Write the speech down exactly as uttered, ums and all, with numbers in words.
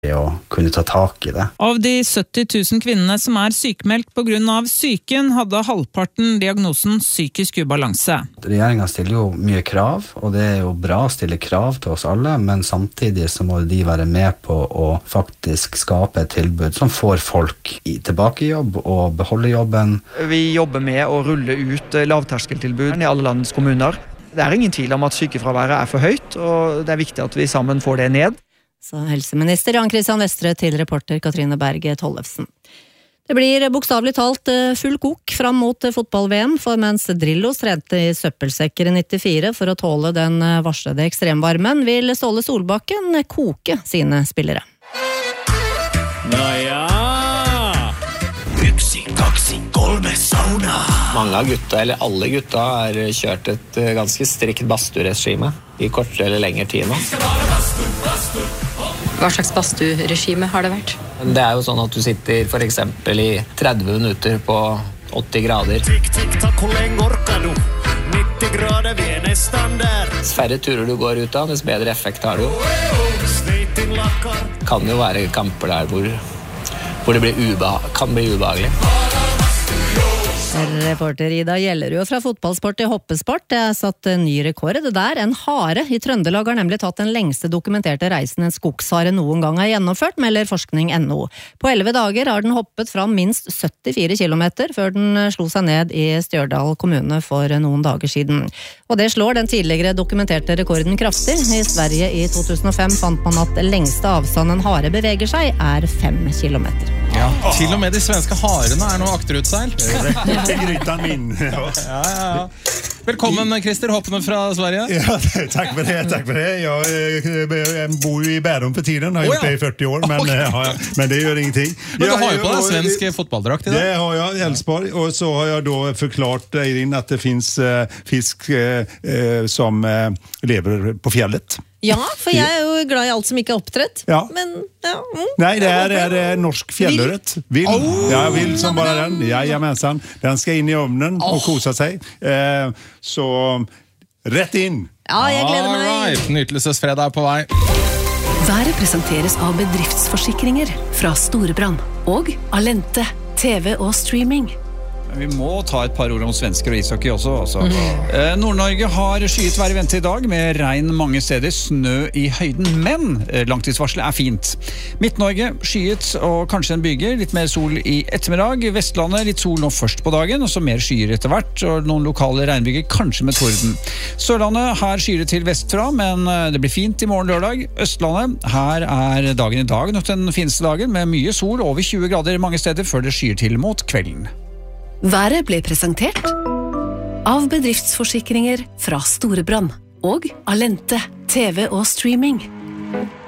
å kunne ta tak i det. Av de sytti tusen kvinnene som er sykemeldt på grunn av psyken, hadde halvparten diagnosen psykisk ubalanse. Regjeringen stiller jo mye krav, og det er jo bra å stille krav til oss alle, men samtidig så må de være med på å faktisk skape et tilbud som får folk i tilbake i jobb og beholde jobben. Vi jobber med å rulle ut lavterskeltilbud i alle landets kommuner. Det er ingen tvil om at sykefraværet er for høyt, og det er viktig at vi sammen får det ned. Så helseminister Jan Christian Vestre til reporter Katrine Berge Tollefsen. Det blir bokstavelig talt full kok fram mot fotball-V M, for mens Drillo trente i søppelsekker i nittifire for å tåle den varslede ekstremvarmen, vil Ståle Solbakken koke sine spillere. Naja! Yksi, kaksi, kolme, sauna! Mange av gutta, eller alle gutta, har kjørt et ganske strikt badstueregime i kortere eller lengre tid nå. Hva slags badstueregime har det vært? Det er jo sånn at du sitter for eksempel i tretti minutter på åtti grader. Dess færre turer du går ut av, dess bedre effekt har du. Kan jo være kamper der hvor, hvor det blir ubeha- kan bli ubehagelig. Reporter Ida Gjellerud fra Fotballsport i hoppesport. Det er satt en ny rekord der. En hare i Trøndelag har nemlig tatt den lengste dokumenterte reisen en skogshare noen gang har gjennomført, melder forskning punktum no. På elleve dager har den hoppet fram minst syttifire kilometer før den slo seg ned i Stjørdal kommune for noen dager siden. Og det slår den tidligere dokumenterte rekorden kraftig. I Sverige i to tusen og fem fant man at lengste avstand en hare beveger seg er fem kilometer. Ja, til og med de svenske harene er noe akterutseil. Til grytan min. Ja. Ja, ja, ja. Velkommen, Christer, hoppende fra Sverige. Ja, tack för det, tack för det. Jag, jag bor ju i Bærum för tiden, har gjort oh, ja. det i fyrtio år, men, okay. ja, men det gör ingenting. Men du jag, har ju på deg svensk fotbolldrakt idag. Det har jag, Älvsborg, och så har jag då förklarat Eirin att det finns uh, fisk uh, som uh, lever på fjället. Ja, for jeg er jo glad i alt som ikke er oppdrett. Ja. Men, ja, mm, Nej, det är, är, är norsk fjällöret. Vill. Oh, ja, vill som bara den. Jajamensan. Den ska in i ovnen oh. och kosa sig. Eh, så rätt in. Ja, jeg gleder meg. All right. Nytelsesfredag er på vei. Været presenteres av bedriftsforsikringer fra Storebrand og Alente, T V og streaming. Vi må ta et par ord om svensker og ishockey også. Altså. Mm. Eh, Nord-Norge har skyet vær i vente i dag, med regn mange steder, snø i høyden, men eh, langtidsvarselet er fint. Midt-Norge skyet og kanskje en byger, litt mer sol i ettermiddag. Vestlandet litt sol nå først på dagen, og så mer skyer etter hvert, og noen lokale regnbyger, kanskje med torden. Sørlandet her skyer til vestfra, men det blir fint i morgen lørdag. Østlandet, her er dagen i dag nok den fineste dagen, med mye sol, over tjue grader mange steder, før det skyer til mot kvelden. Været ble presentert av bedriftsforsikringer fra Storebrand og Alente, T V og streaming.